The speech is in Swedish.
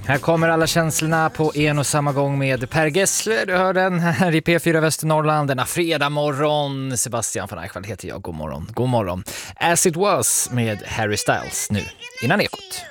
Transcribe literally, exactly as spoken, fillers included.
Här kommer alla känslorna på en och samma gång med Per Gessle. Du hör den här i P fyra Västernorrland denna fredag morgon. Sebastian von Eichwald heter jag. God morgon. God morgon. As It Was med Harry Styles nu innan Ekot.